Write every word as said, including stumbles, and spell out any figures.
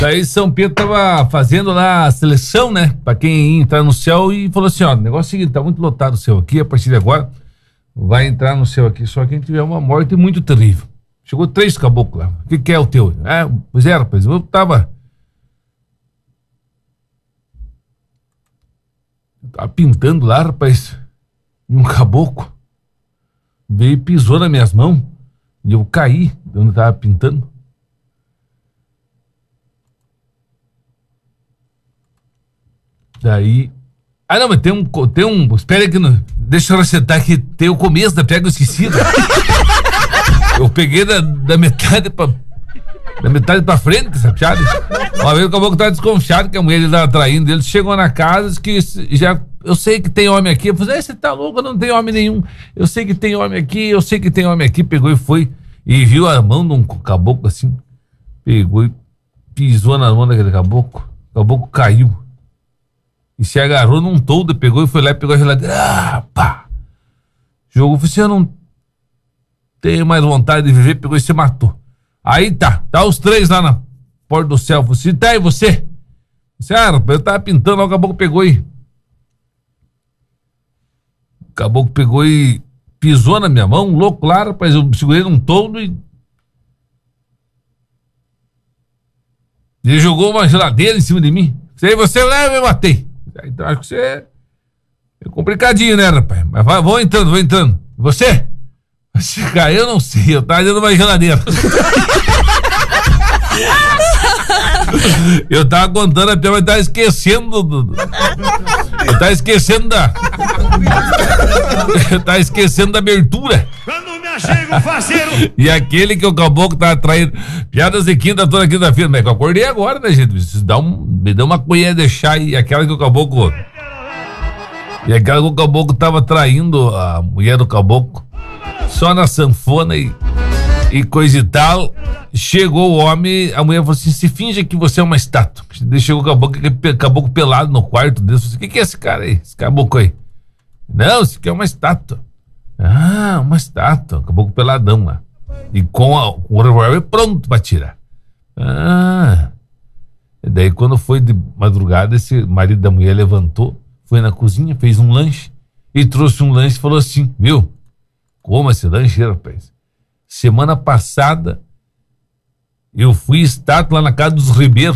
Daí São Pedro tava fazendo lá a seleção, né? Pra quem ia entrar no céu e falou assim, ó, o negócio é o seguinte, tá muito lotado o céu aqui, a partir de agora vai entrar no céu aqui só quem tiver uma morte muito terrível. Chegou três caboclos lá. O que que é o teu? É, pois é, rapaz, eu tava... Tava pintando lá, rapaz, e um caboclo veio e pisou nas minhas mãos e eu caí de onde eu tava pintando. Daí... Ah, não, mas tem um... Tem um espera aí que não... Deixa eu recitar aqui. Tem o começo da pega esquecida. Eu peguei da, da metade pra... Da metade pra frente, sabe? Uma vez o caboclo tava desconfiado que a mulher ele tava traindo. Ele chegou na casa que já... Eu sei que tem homem aqui. Eu falei, você tá louco? Não tem homem nenhum. Eu sei que tem homem aqui. Eu sei que tem homem aqui. Pegou e foi. E viu a mão de um caboclo assim. Pegou e pisou na mão daquele caboclo. O caboclo caiu. E se agarrou num toldo, pegou e foi lá e pegou a geladeira. Ah, pá! Jogou, falou assim, eu não tenho mais vontade de viver, pegou e se matou. Aí tá, tá os três lá na porta do céu. Falou assim, tá aí você? Você, ah, rapaz, eu tava pintando, o caboclo pegou e... O caboclo pegou e pisou na minha mão, louco lá, rapaz, eu segurei num toldo e... Ele jogou uma geladeira em cima de mim. Aí você leva e eu matei. Então acho que você é complicadinho, né, rapaz? Mas vai, vou entrando, vou entrando. E você? Você caiu, eu não sei. Eu tava dentro de uma geladeira. Eu tava contando até, mas tava esquecendo do, do... Eu tava esquecendo da Eu tava esquecendo da abertura. Quando me achego, faceiro. E aquele que o caboclo tava traindo. Piadas de quinta toda quinta-feira. Mas eu acordei agora, né, gente? Isso dá um, me dá uma colher de chá e aquela que o caboclo. E aquela que o caboclo tava traindo a mulher do caboclo. Só na sanfona e, e coisa e tal. Chegou o homem, a mulher falou assim: se finge que você é uma estátua. Chegou o caboclo, caboclo pelado no quarto dele. Falou assim: o que, que é esse cara aí? Esse caboclo aí? Não, isso aqui é uma estátua. Ah, uma estátua. Caboclo peladão lá. E com, a, com o revólver pronto pra tirar. Ah. E daí quando foi de madrugada, esse marido da mulher levantou, foi na cozinha, fez um lanche e trouxe um lanche e falou assim: viu? Coma esse lanche, rapaz. Semana passada eu fui estátua lá na casa dos Ribeiros.